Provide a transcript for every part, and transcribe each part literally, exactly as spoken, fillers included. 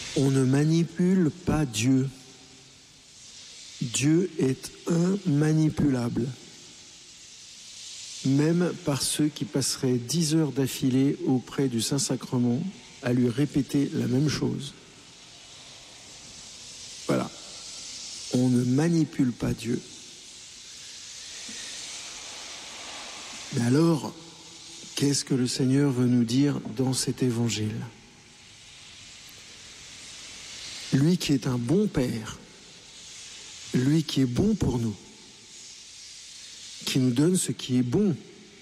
On ne manipule pas Dieu. Dieu est immanipulable. Même par ceux qui passeraient dix heures d'affilée auprès du Saint-Sacrement à lui répéter la même chose. Voilà. On ne manipule pas Dieu. Mais alors, qu'est-ce que le Seigneur veut nous dire dans cet évangile ? Lui qui est un bon Père, lui qui est bon pour nous, qui nous donne ce qui est bon.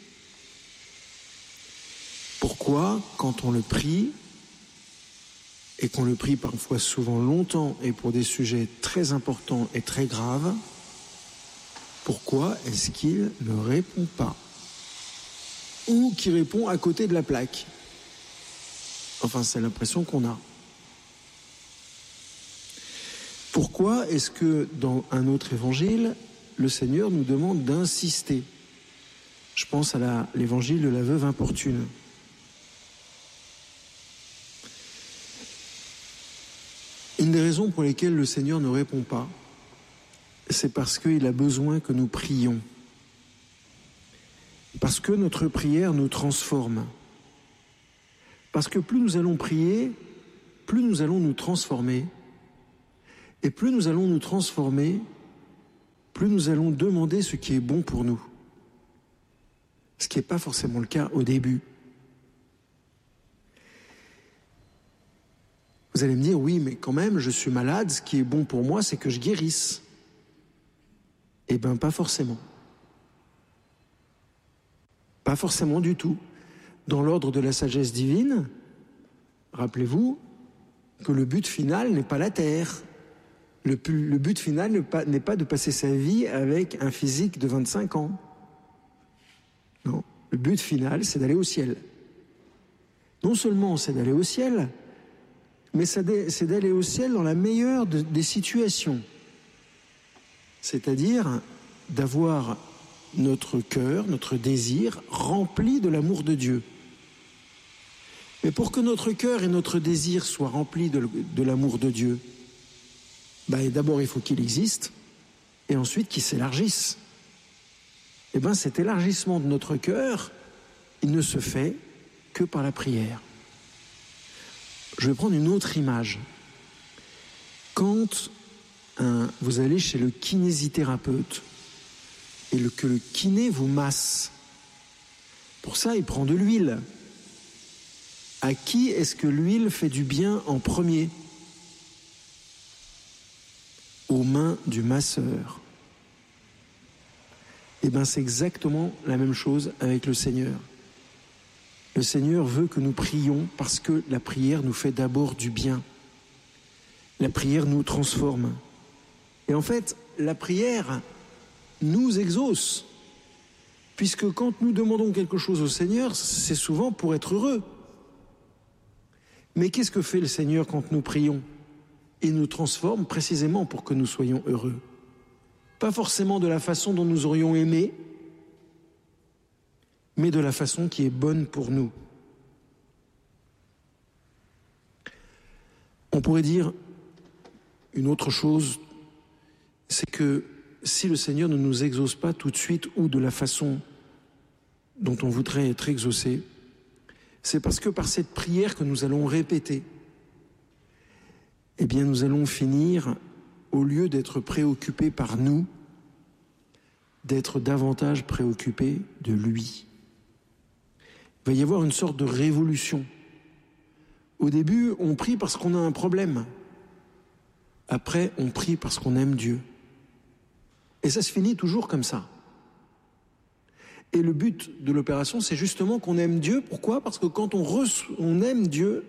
Pourquoi, quand on le prie, et qu'on le prie parfois souvent longtemps et pour des sujets très importants et très graves, pourquoi est-ce qu'il ne répond pas ? Ou qu'il répond à côté de la plaque ? Enfin, c'est l'impression qu'on a. Pourquoi est-ce que dans un autre évangile, le Seigneur nous demande d'insister ? Je pense à la, l'évangile de la veuve importune. Une des raisons pour lesquelles le Seigneur ne répond pas, c'est parce qu'il a besoin que nous prions. Parce que notre prière nous transforme. Parce que plus nous allons prier, plus nous allons nous transformer. Et plus nous allons nous transformer, plus nous allons demander ce qui est bon pour nous. Ce qui n'est pas forcément le cas au début. Vous allez me dire, oui, mais quand même, je suis malade, ce qui est bon pour moi, c'est que je guérisse. Eh bien, pas forcément. Pas forcément du tout. Dans l'ordre de la sagesse divine, rappelez-vous que le but final n'est pas la terre. Le, le but final n'est pas, n'est pas de passer sa vie avec un physique de vingt-cinq ans. Non, le but final, c'est d'aller au ciel. Non seulement c'est d'aller au ciel, mais c'est d'aller au ciel dans la meilleure de, des situations. C'est-à-dire d'avoir notre cœur, notre désir rempli de l'amour de Dieu. Mais pour que notre cœur et notre désir soient remplis de, de l'amour de Dieu, ben d'abord il faut qu'il existe, et ensuite qu'il s'élargisse. Et bien cet élargissement de notre cœur, il ne se fait que par la prière. Je vais prendre une autre image. Quand un, vous allez chez le kinésithérapeute, et le, que le kiné vous masse, pour ça il prend de l'huile. À qui est-ce que l'huile fait du bien en premier ? Aux mains du masseur. Eh bien, c'est exactement la même chose avec le Seigneur. Le Seigneur veut que nous prions parce que la prière nous fait d'abord du bien. La prière nous transforme. Et en fait, la prière nous exauce. Puisque quand nous demandons quelque chose au Seigneur, c'est souvent pour être heureux. Mais qu'est-ce que fait le Seigneur quand nous prions ? Il nous transforme précisément pour que nous soyons heureux. Pas forcément de la façon dont nous aurions aimé, mais de la façon qui est bonne pour nous. On pourrait dire une autre chose, c'est que si le Seigneur ne nous exauce pas tout de suite ou de la façon dont on voudrait être exaucé, c'est parce que par cette prière que nous allons répéter, eh bien nous allons finir, au lieu d'être préoccupés par nous, d'être davantage préoccupés de lui. Il va y avoir une sorte de révolution. Au début, on prie parce qu'on a un problème. Après, on prie parce qu'on aime Dieu. Et ça se finit toujours comme ça. Et le but de l'opération, c'est justement qu'on aime Dieu. Pourquoi ? Parce que quand on, reçoit, on aime Dieu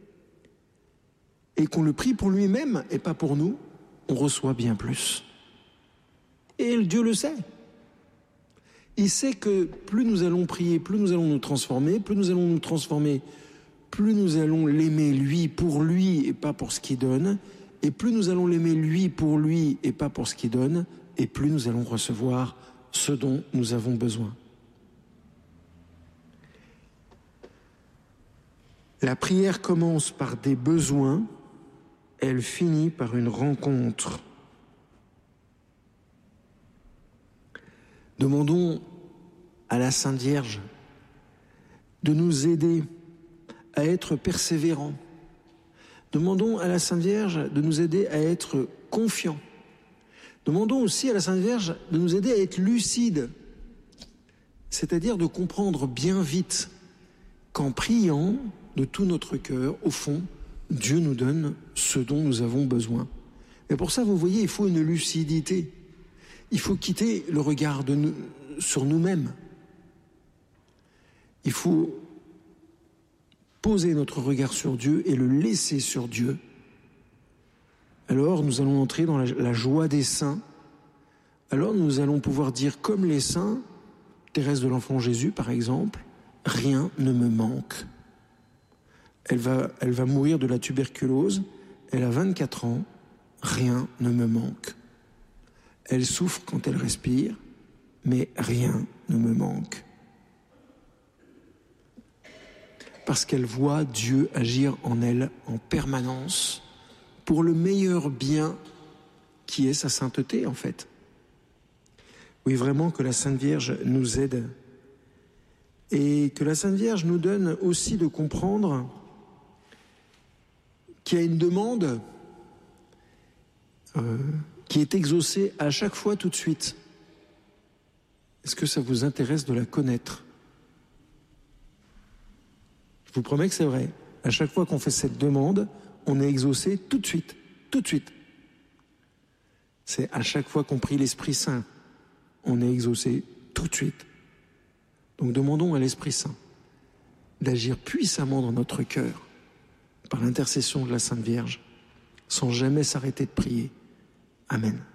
et qu'on le prie pour lui-même et pas pour nous, on reçoit bien plus. Et Dieu le sait. Il sait que plus nous allons prier, plus nous allons nous transformer, plus nous allons nous transformer, plus nous allons l'aimer lui pour lui et pas pour ce qu'il donne, et plus nous allons l'aimer lui pour lui et pas pour ce qu'il donne, et plus nous allons recevoir ce dont nous avons besoin. La prière commence par des besoins elle finit par une rencontre. Demandons à la Sainte Vierge de nous aider à être persévérants. Demandons à la Sainte Vierge de nous aider à être confiants. Demandons aussi à la Sainte Vierge de nous aider à être lucides, c'est-à-dire de comprendre bien vite qu'en priant de tout notre cœur, au fond, Dieu nous donne ce dont nous avons besoin. Et pour ça, vous voyez, il faut une lucidité. Il faut quitter le regard de nous, sur nous-mêmes. Il faut poser notre regard sur Dieu et le laisser sur Dieu. Alors nous allons entrer dans la, la joie des saints. Alors nous allons pouvoir dire comme les saints, Thérèse de l'Enfant Jésus par exemple, rien ne me manque. Elle va, elle va mourir de la tuberculose, elle a vingt-quatre ans, rien ne me manque. Elle souffre quand elle respire, mais rien ne me manque. Parce qu'elle voit Dieu agir en elle en permanence pour le meilleur bien qui est sa sainteté en fait. Oui, vraiment que la Sainte Vierge nous aide et que la Sainte Vierge nous donne aussi de comprendre qu'il y a une demande euh, qui est exaucée à chaque fois tout de suite. Est-ce que ça vous intéresse de la connaître ? Je vous promets que c'est vrai. À chaque fois qu'on fait cette demande, on est exaucé tout de suite, tout de suite. C'est à chaque fois qu'on prie l'Esprit Saint, on est exaucé tout de suite. Donc demandons à l'Esprit Saint d'agir puissamment dans notre cœur par l'intercession de la Sainte Vierge, sans jamais s'arrêter de prier. Amen.